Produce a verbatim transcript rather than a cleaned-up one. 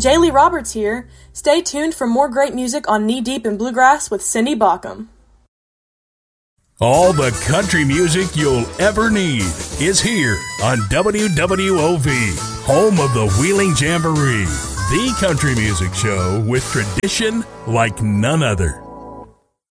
Jaylee Roberts here. Stay tuned for more great music on Knee Deep in Bluegrass with Cindy Baucom. All the country music you'll ever need is here on W W O V, home of the Wheeling Jamboree, the country music show with tradition like none other.